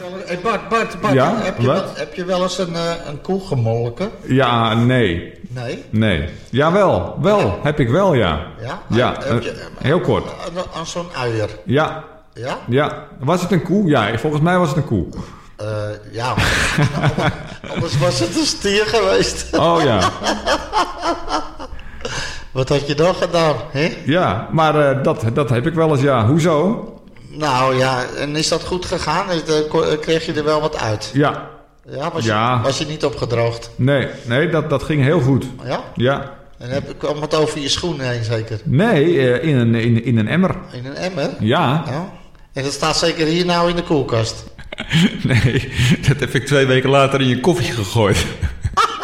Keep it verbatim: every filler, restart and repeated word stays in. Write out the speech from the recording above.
Hey Bart, Bart, Bart Ja, heb, je wat? wel, heb je wel eens een, uh, een koe gemolken? Ja, nee. Nee? Nee. Jawel, wel. Ja. Heb ik wel, ja. Ja? Ja, heb je, heel kort. Aan, aan zo'n uier? Ja. Ja? Ja. Was het een koe? Ja, volgens mij was het een koe. Uh, ja, anders was het een stier geweest. Oh ja. Wat had je dan gedaan, hè? Ja, maar uh, dat, dat heb ik wel eens, ja. Hoezo? Nou ja, en is dat goed gegaan? Kreeg je er wel wat uit? Ja. Ja, was, ja. Je, was je niet opgedroogd? Nee, nee dat, dat ging heel goed. Ja? Ja. En heb, kwam het over je schoenen heen zeker? Nee, uh, in, een, in, in een emmer. In een emmer? Ja. Ja. En dat staat zeker hier nou in de koelkast? Nee, dat heb ik twee weken later in je koffie gegooid.